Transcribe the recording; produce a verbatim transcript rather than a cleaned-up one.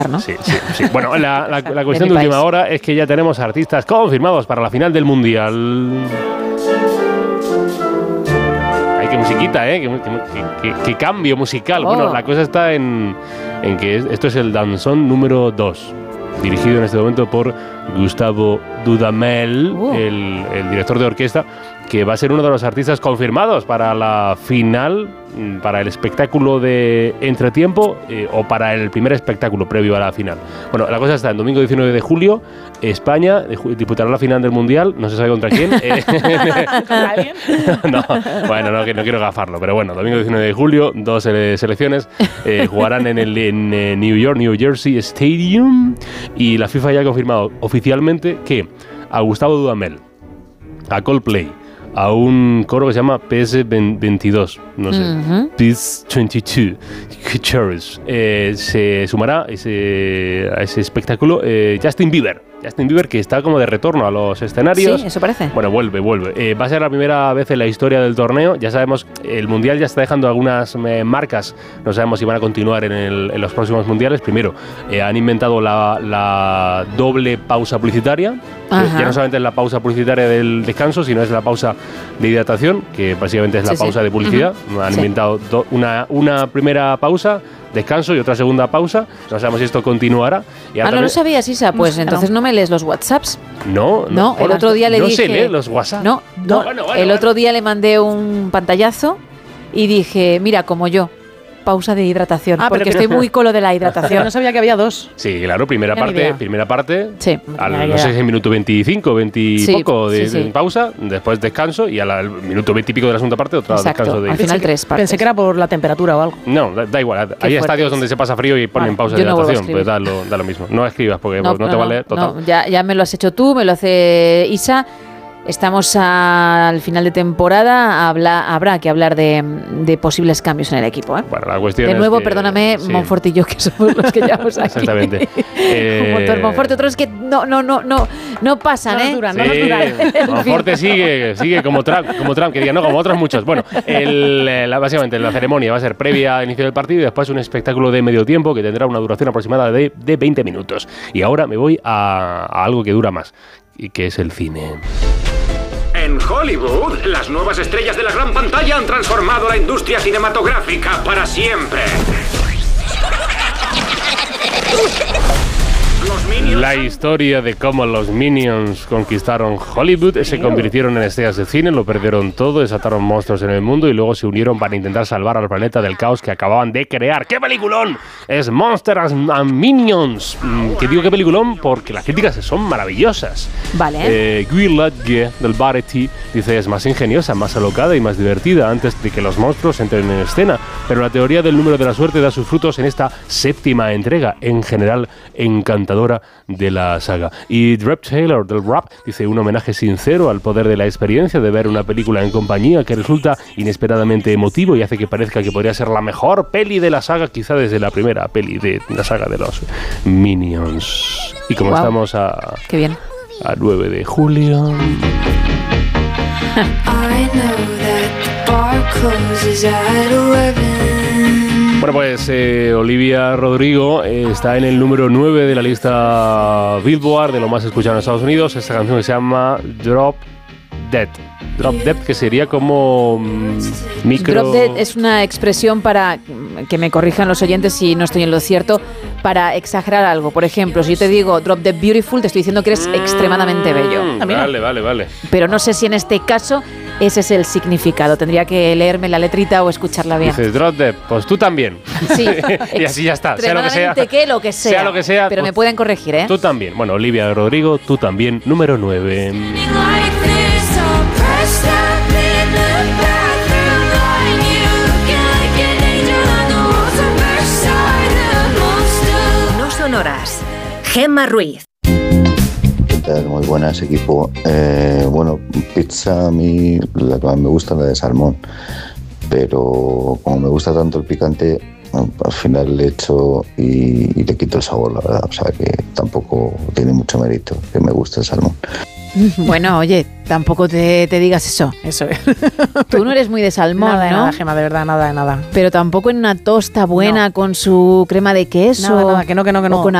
¿no? Sí, sí, sí. Bueno, la, la, la cuestión de, de última hora es que ya tenemos artistas confirmados para la final del Mundial. Hay que musiquita, ¿eh? Que, que, que, que cambio musical. Oh. Bueno, la cosa está en, en que esto es el danzón número dos, dirigido en este momento por Gustavo Dudamel, uh. el, el director de orquesta, que va a ser uno de los artistas confirmados para la final, para el espectáculo de entretiempo eh, o para el primer espectáculo previo a la final. Bueno, la cosa está, el domingo diecinueve de julio, España disputará la final del Mundial, no se sabe contra quién. Eh, ¿Contra alguien? No, bueno, no, no quiero gafarlo, pero bueno, domingo diecinueve de julio, dos eh, selecciones eh, jugarán en el en, eh, New York, New Jersey Stadium, y la FIFA ya ha confirmado oficialmente que a Gustavo Dudamel, a Coldplay, a un coro que se llama P S veintidós, no sé, uh-huh. P S veintidós, eh, se sumará ese, a ese espectáculo eh, Justin Bieber. Justin Bieber, que está como de retorno a los escenarios. Sí, eso parece. Bueno, vuelve, vuelve. Eh, va a ser la primera vez en la historia del torneo. Ya sabemos, el Mundial ya está dejando algunas eh, marcas. No sabemos si van a continuar en, el, en los próximos Mundiales. Primero, eh, han inventado la, la doble pausa publicitaria. Ajá. Ya no solamente es la pausa publicitaria del descanso, sino es la pausa de hidratación, que básicamente es la sí, pausa sí. de publicidad. Uh-huh. Han sí. inventado do, una, una primera pausa, descanso, y otra segunda pausa. No sabemos si esto continuará. Y ah, no lo sabías, Isa. Pues no, entonces no. no me lees los WhatsApps. No, no. No, el otro día le no dije... No se lee los WhatsApp. No, no. no bueno, bueno, el bueno. otro día le mandé un pantallazo y dije, mira, como yo, pausa de hidratación, ah, porque estoy muy con lo de la hidratación. No sabía que había dos. Sí, claro, primera Tenía parte, primera parte, sí, al, no sé si es minuto veinticinco, veinte y sí, poco de, sí, sí. de pausa, después descanso, y al minuto veinte y pico de la segunda parte, otra Exacto, descanso de al final tres partes. Pensé que era por la temperatura o algo. No, da, da igual, hay estadios donde se pasa frío y ponen vale, pausa de hidratación, pues da lo, da lo mismo. No escribas porque no, no, no te no, vale total. No, ya, ya me lo has hecho tú, me lo hace Isa. Estamos a, al final de temporada, habla, habrá que hablar de, de posibles cambios en el equipo. ¿eh? Bueno, la cuestión de nuevo, es que, perdóname, sí. Monfort y yo, que somos los que llevamos aquí. Exactamente. eh, Un motor Monfort, otros que no, no, no, no, no pasan, no ¿eh? Nos duran, sí, no nos duran. Monfort sigue, sigue como Trump, como Trump, que diga, no, como otros muchos. Bueno, el, la, básicamente la ceremonia va a ser previa al inicio del partido y después un espectáculo de medio tiempo que tendrá una duración aproximada de, de veinte minutos. Y ahora me voy a, a algo que dura más, y que es el cine. En Hollywood, las nuevas estrellas de la gran pantalla han transformado la industria cinematográfica para siempre. La historia de cómo los Minions conquistaron Hollywood, se convirtieron en estrellas de cine, lo perdieron todo, desataron monstruos en el mundo y luego se unieron para intentar salvar al planeta del caos que acababan de crear. ¡Qué peliculón! Es Monsters and Minions. Que digo qué peliculón porque las críticas son maravillosas. Vale. Eh, Guy Lutge del Variety dice es más ingeniosa, más alocada y más divertida antes de que los monstruos entren en escena. Pero la teoría del número de la suerte da sus frutos en esta séptima entrega, en general encantadora de la saga. Y Drep Taylor del Rap dice un homenaje sincero al poder de la experiencia de ver una película en compañía que resulta inesperadamente emotivo y hace que parezca que podría ser la mejor peli de la saga, quizá desde la primera peli de la saga de los Minions. Y como wow. estamos a, Qué bien. a nueve de julio... Bueno, pues eh, Olivia Rodrigo eh, está en el número nueve de la lista Billboard de lo más escuchado en Estados Unidos. Esta canción que se llama Drop Dead. Drop Dead, que sería como mm, micro... Drop Dead es una expresión para, que me corrijan los oyentes si no estoy en lo cierto, para exagerar algo. Por ejemplo, si yo te digo Drop Dead Beautiful, te estoy diciendo que eres mm, extremadamente bello. Vale, vale, vale. Pero no sé si en este caso ese es el significado. Tendría que leerme la letrita o escucharla bien. Dices Drop Dead, pues tú también. Sí. Y así ya está. Sea lo que sea. Que lo que sea. Sea lo que sea. Pero pues, me pueden corregir, ¿eh? Tú también. Bueno, Olivia Rodrigo, tú también, número nueve. No sonoras. Gemma Ruiz. Muy buenas, equipo. Eh, bueno, pizza a mí la que más me gusta es la de salmón, pero como me gusta tanto el picante, al final le echo y, y le quito el sabor, la verdad. O sea que tampoco tiene mucho mérito que me guste el salmón. Bueno, oye, tampoco te, te digas eso. Eso es. Tú no eres muy de salmón, Nada de ¿no? nada, Gemma, de verdad, nada de nada. Pero tampoco en una tosta buena No. con su crema de queso. Nada, nada, que no, que no, que no. O con